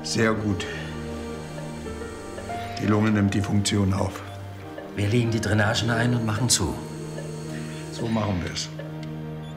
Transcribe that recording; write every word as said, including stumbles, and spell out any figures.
Sehr gut. Die Lunge nimmt die Funktion auf. Wir legen die Drainagen ein und machen zu. So machen wir es.